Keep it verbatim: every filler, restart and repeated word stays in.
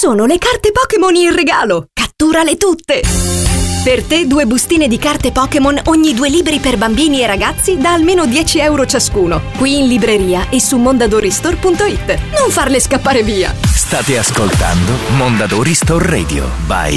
sono le carte Pokémon in regalo! Catturale tutte! Per te due bustine di carte Pokémon ogni due libri per bambini e ragazzi da almeno dieci euro ciascuno. Qui in libreria e su mondadori store punto it. Non farle scappare via! State ascoltando Mondadori Store Radio by